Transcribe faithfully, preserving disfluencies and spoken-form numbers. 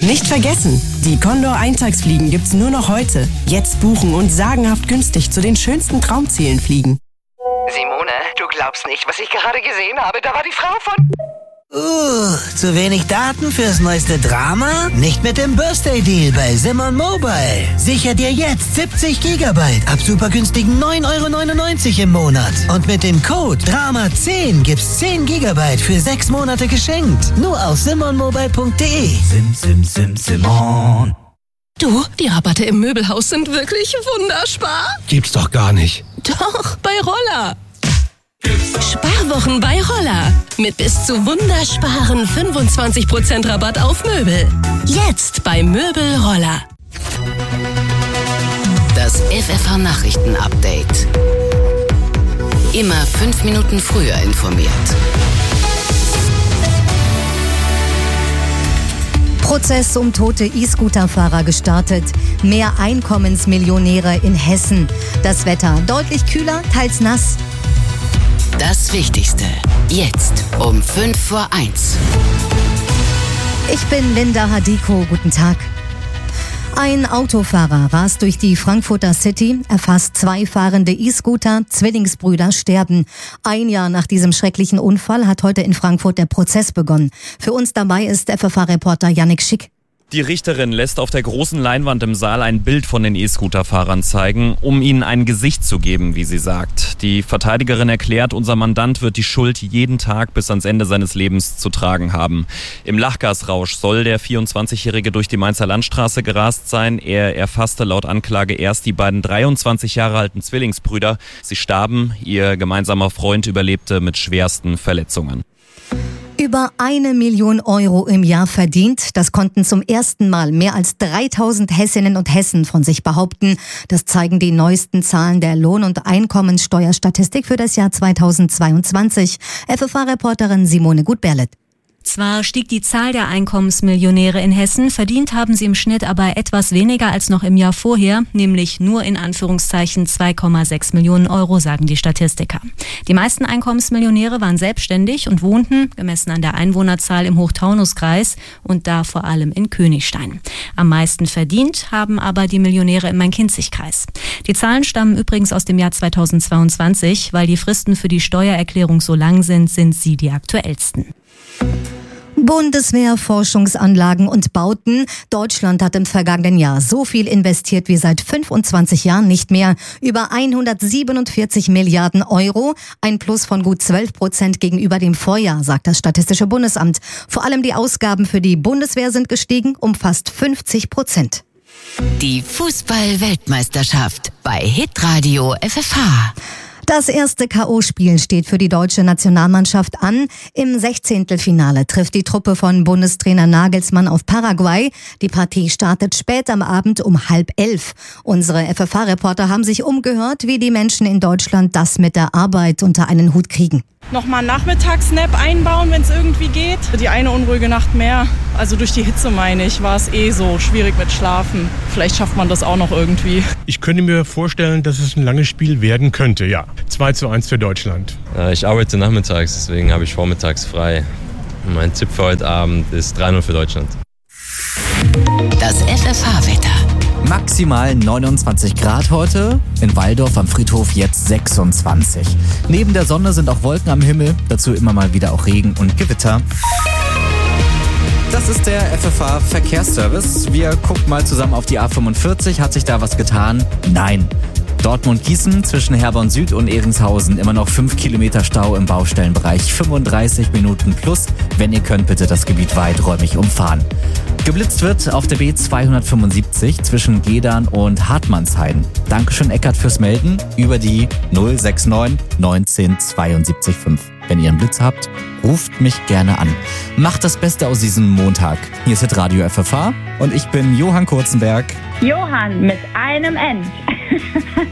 Nicht vergessen, die Condor Eintagsfliegen gibt's nur noch heute. Jetzt buchen und sagenhaft günstig zu den schönsten Traumzielen fliegen. Simone, du glaubst nicht, was ich gerade gesehen habe. Da war die Frau von... Uh, zu wenig Daten fürs neueste Drama? Nicht mit dem Birthday Deal bei Simon Mobile. Sicher dir jetzt siebzig Gigabyte ab super günstigen neun Euro neunundneunzig im Monat. Und mit dem Code Drama zehn gibt's zehn Gigabyte für sechs Monate geschenkt. Nur auf simon mobile punkt de. Sim, sim, sim, Simon. Du, die Rabatte im Möbelhaus sind wirklich wunderspar. Gibt's doch gar nicht. Doch, bei Roller. Sparwochen bei Roller. Mit bis zu wundersparen fünfundzwanzig Prozent Rabatt auf Möbel. Jetzt bei Möbel Roller. Das F F H-Nachrichten-Update. Immer fünf Minuten früher informiert. Prozess um tote E-Scooter-Fahrer gestartet. Mehr Einkommensmillionäre in Hessen. Das Wetter deutlich kühler, teils nass. Das Wichtigste. Jetzt um fünf vor eins. Ich bin Linda Hadiko. Guten Tag. Ein Autofahrer rast durch die Frankfurter City, erfasst zwei fahrende E-Scooter, Zwillingsbrüder sterben. Ein Jahr nach diesem schrecklichen Unfall hat heute in Frankfurt der Prozess begonnen. Für uns dabei ist F F H-Reporter Yannick Schick. Die Richterin lässt auf der großen Leinwand im Saal ein Bild von den E-Scooter-Fahrern zeigen, um ihnen ein Gesicht zu geben, wie sie sagt. Die Verteidigerin erklärt, unser Mandant wird die Schuld jeden Tag bis ans Ende seines Lebens zu tragen haben. Im Lachgasrausch soll der vierundzwanzigjährige durch die Mainzer Landstraße gerast sein. Er erfasste laut Anklage erst die beiden dreiundzwanzig Jahre alten Zwillingsbrüder. Sie starben, ihr gemeinsamer Freund überlebte mit schwersten Verletzungen. Über eine Million Euro im Jahr verdient. Das konnten zum ersten Mal mehr als dreitausend Hessinnen und Hessen von sich behaupten. Das zeigen die neuesten Zahlen der Lohn- und Einkommenssteuerstatistik für das Jahr zweitausendzweiundzwanzig. F F H-Reporterin Simone Gut-Berlet. Zwar stieg die Zahl der Einkommensmillionäre in Hessen, verdient haben sie im Schnitt aber etwas weniger als noch im Jahr vorher, nämlich nur in Anführungszeichen zwei Komma sechs Millionen Euro, sagen die Statistiker. Die meisten Einkommensmillionäre waren selbstständig und wohnten, gemessen an der Einwohnerzahl, im Hochtaunuskreis und da vor allem in Königstein. Am meisten verdient haben aber die Millionäre im Main-Kinzig-Kreis. Die Zahlen stammen übrigens aus dem Jahr zweitausendzweiundzwanzig, weil die Fristen für die Steuererklärung so lang sind, sind sie die aktuellsten. Bundeswehr, Forschungsanlagen und Bauten. Deutschland hat im vergangenen Jahr so viel investiert wie seit fünfundzwanzig Jahren nicht mehr. Über hundertsiebenundvierzig Milliarden Euro. Ein Plus von gut zwölf Prozent gegenüber dem Vorjahr, sagt das Statistische Bundesamt. Vor allem die Ausgaben für die Bundeswehr sind gestiegen um fast fünfzig Prozent. Die Fußball-Weltmeisterschaft bei Hitradio F F H. Das erste K O-Spiel steht für die deutsche Nationalmannschaft an. Im Sechzehntelfinale trifft die Truppe von Bundestrainer Nagelsmann auf Paraguay. Die Partie startet spät am Abend um halb elf. Unsere F F H-Reporter haben sich umgehört, wie die Menschen in Deutschland das mit der Arbeit unter einen Hut kriegen. Nochmal Nachmittagsnap einbauen, wenn es irgendwie geht. Die eine unruhige Nacht mehr. Also durch die Hitze, meine ich, war es eh so schwierig mit Schlafen. Vielleicht schafft man das auch noch irgendwie. Ich könnte mir vorstellen, dass es ein langes Spiel werden könnte, ja. zwei zu eins für Deutschland. Ich arbeite nachmittags, deswegen habe ich vormittags frei. Mein Tipp für heute Abend ist drei null für Deutschland. Das F F H-Wetter. Maximal neunundzwanzig Grad heute, in Walldorf am Friedhof jetzt sechsundzwanzig. Neben der Sonne sind auch Wolken am Himmel, dazu immer mal wieder auch Regen und Gewitter. Das ist der F F H-Verkehrsservice. Wir gucken mal zusammen auf die A fünfundvierzig. Hat sich da was getan? Nein. Dortmund-Gießen zwischen Herborn Süd und Ehringshausen immer noch fünf Kilometer Stau im Baustellenbereich, fünfunddreißig Minuten plus. Wenn ihr könnt, bitte das Gebiet weiträumig umfahren. Geblitzt wird auf der B zweihundertfünfundsiebzig zwischen Gedern und Hartmannsheiden. Dankeschön Eckart fürs Melden über die null sechs neun neunzehn zweiundsiebzig fünf. Wenn ihr einen Blitz habt, ruft mich gerne an. Macht das Beste aus diesem Montag. Hier ist Radio F F H und ich bin Johann Kurzenberg. Johann mit einem N.